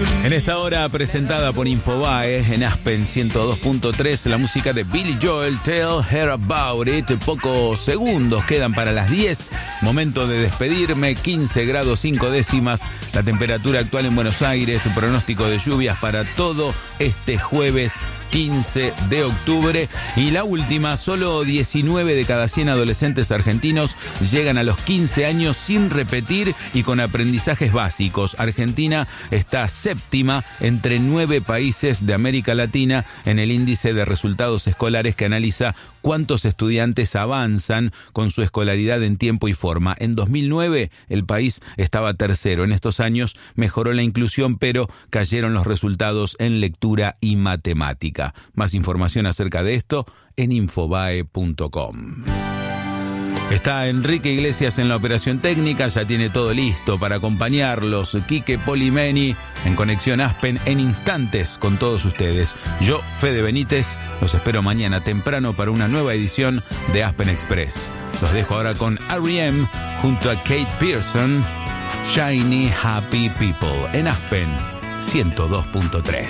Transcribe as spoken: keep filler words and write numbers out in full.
En esta hora presentada por Infobae en Aspen ciento dos punto tres, la música de Billy Joel, Tell Her About It. Pocos segundos quedan para las diez. Momento de despedirme. quince grados cinco décimas. La temperatura actual en Buenos Aires. Un pronóstico de lluvias para todo este jueves quince de octubre. Y la última, solo diecinueve de cada cien adolescentes argentinos llegan a los quince años sin repetir y con aprendizajes básicos. Argentina está séptima entre nueve países de América Latina en el índice de resultados escolares que analiza cuántos estudiantes avanzan con su escolaridad en tiempo y forma. En dos mil nueve el país estaba tercero. En estos años mejoró la inclusión, pero cayeron los resultados en lectura y matemática. Más información acerca de esto en infobae punto com. Está Enrique Iglesias en la operación técnica, ya tiene todo listo para acompañarlos. Quique Polimeni en Conexión Aspen en instantes con todos ustedes. Yo, Fede Benítez, los espero mañana temprano para una nueva edición de Aspen Express. Los dejo ahora con R E M junto a Kate Pearson, Shiny Happy People en Aspen ciento dos punto tres.